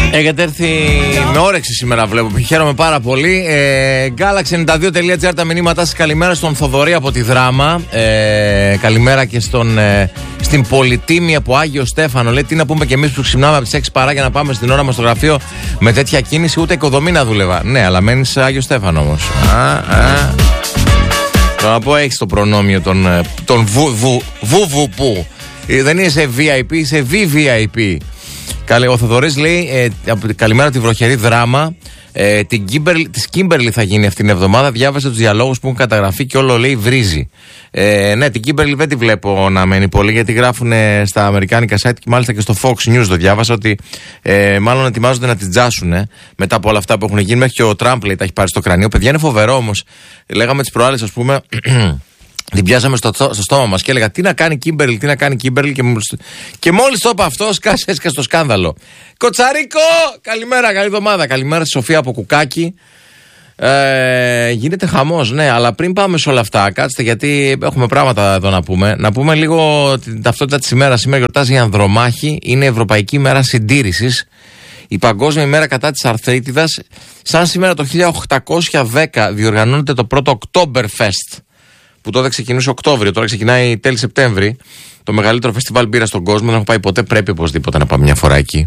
Έχετε έρθει με όρεξη σήμερα, βλέπω. Χαίρομαι πάρα πολύ. Galaxy92.gr τα μηνύματά σας. Καλημέρα στον Θοδωρή από τη Δράμα. Καλημέρα και στην Πολυτίμη από Άγιο Στέφανο. Λέει, τι να πούμε κι εμείς που ξυπνάμε από τις 6 παρά για να πάμε στην ώρα μας στο γραφείο με τέτοια κίνηση, ούτε οικοδομή να δούλευα. Ναι, αλλά μένεις σε Άγιο Στέφανο όμως. Τώρα να πω, έχεις το προνόμιο των βουβουπού. Δεν είσαι σε VIP, είσαι VVIP. Ο Θοδωρής λέει, καλημέρα από τη βροχερή Δράμα. Της Κίμπερλι θα γίνει αυτήν την εβδομάδα. Διάβασε τους διαλόγους που έχουν καταγραφεί και όλο λέει βρίζει. Ναι, την Κίμπερλι δεν τη βλέπω να μένει πολύ, γιατί γράφουν στα αμερικάνικα site και μάλιστα και στο Fox News το διάβασα ότι μάλλον ετοιμάζονται να την τζάσουν μετά από όλα αυτά που έχουν γίνει. Μέχρι και ο Τραμπ λέει τα έχει πάρει στο κρανίο. Παιδιά, είναι φοβερό όμως. Λέγαμε τις προάλλες, ας πούμε. Την πιάσαμε στο στόμα μας και έλεγα τι να κάνει Κίμπερλι, τι να κάνει Κίμπερλι. Και μόλις το είπα αυτό, έσκασε στο σκάνδαλο. Κοτσαρίκο! Καλημέρα, καλή εβδομάδα. Καλημέρα στη Σοφία από Κουκάκι. Γίνεται χαμός, ναι, αλλά πριν πάμε σε όλα αυτά, κάτστε γιατί έχουμε πράγματα εδώ να πούμε. Να πούμε λίγο την ταυτότητα της ημέρας. Σήμερα γιορτάζει η Ανδρομάχη, είναι Ευρωπαϊκή ημέρα συντήρησης. Η Παγκόσμια ημέρα κατά της αρθρίτιδας. Σαν σήμερα το 1810 διοργανώνεται το πρώτο Oktoberfest, που τότε ξεκινούσε Οκτώβριο, τώρα ξεκινάει τέλη Σεπτέμβρη. Το μεγαλύτερο φεστιβάλ μπύρα στον κόσμο. Δεν έχω πάει ποτέ, πρέπει οπωσδήποτε να πάμε μια φορά εκεί.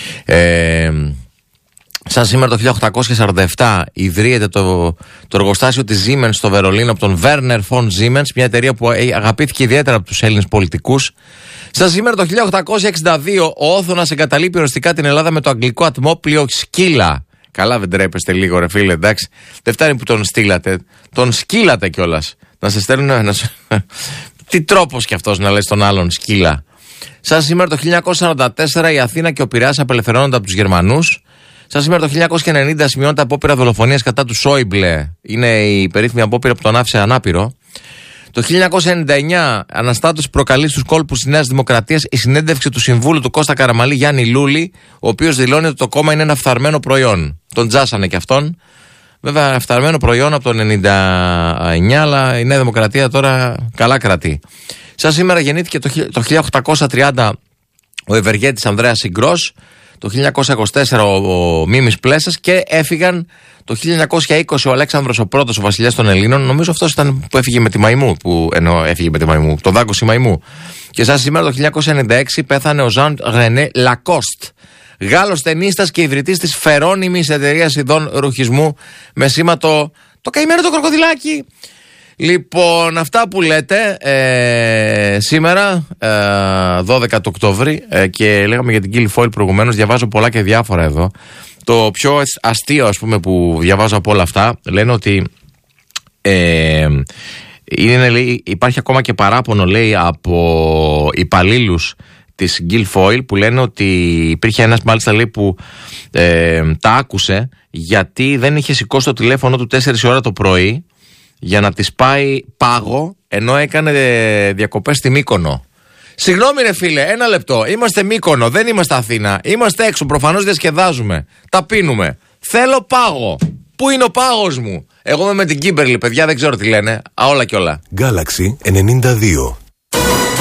Σαν σήμερα το 1847 ιδρύεται το εργοστάσιο της Siemens στο Βερολίνο από τον Werner von Siemens, μια εταιρεία που αγαπήθηκε ιδιαίτερα από τους Έλληνες πολιτικούς. Σαν σήμερα το 1862 ο Όθωνας εγκαταλείπει οριστικά την Ελλάδα με το αγγλικό ατμόπλοιο Σκύλα. Καλά, δεν τρέπεστε λίγο, ρε φίλε, εντάξει. Δεν φτάνει που τον στείλατε, τον σκύλατε κιόλας. Να σε στέλνουν. Τι τρόπος κι αυτός να λες τον άλλον σκύλα. Σαν σήμερα το 1944 η Αθήνα και ο Πειραιάς απελευθερώνονται από τους Γερμανούς. Σαν σήμερα το 1990 σημειώνεται απόπειρα δολοφονίας κατά του Σόιμπλε. Είναι η περίφημη απόπειρα που τον άφησε ανάπηρο. Το 1999 αναστάτωση προκαλεί στους κόλπους της Νέας Δημοκρατίας η συνέντευξη του συμβούλου του Κώστα Καραμαλή Γιάννη Λούλη, ο οποίος δηλώνει ότι το κόμμα είναι ένα φθαρμένο προϊόν. Τον τζάσανε κι αυτόν. Βέβαια, φθαρμένο προϊόν από το 1999, αλλά η Νέα Δημοκρατία τώρα καλά κρατεί. Σαν σήμερα γεννήθηκε το 1830 ο ευεργέτης Ανδρέας Συγκρός, το 1924 ο Μίμης Πλέσας και έφυγαν το 1920 ο Αλέξανδρος ο πρώτος, ο βασιλιάς των Ελλήνων. Νομίζω αυτός ήταν που έφυγε με τη Μαϊμού, τον δάγκωση Μαϊμού. Και σαν σήμερα το 1996 πέθανε ο Ζαν Ρενέ Λακόστ, Γάλλος ταινίστας και ιδρυτής της φερώνυμης εταιρείας ειδών ρουχισμού με σήμα το καημένο το κροκοδιλάκι. Λοιπόν, αυτά που λέτε σήμερα 12 του Οκτώβρη και λέγαμε για την Guilfoyle προηγουμένως, διαβάζω πολλά και διάφορα εδώ. Το πιο αστείο, ας πούμε, που διαβάζω από όλα αυτά, λένε ότι λέει, υπάρχει ακόμα και παράπονο, λέει, από υπαλλήλους της Guilfoyle που λένε ότι υπήρχε ένας μάλιστα, λέει, που τα άκουσε γιατί δεν είχε σηκώσει το τηλέφωνο του 4 ώρα το πρωί για να της πάει πάγο ενώ έκανε διακοπές στη Μύκονο. Συγγνώμη ρε φίλε, ένα λεπτό, είμαστε Μύκονο, δεν είμαστε Αθήνα, είμαστε έξω, προφανώς διασκεδάζουμε, τα πίνουμε, θέλω πάγο. Πού είναι ο πάγος μου? Εγώ είμαι με την Κίμπερλι, παιδιά, δεν ξέρω τι λένε, όλα και όλα. Galaxy 92.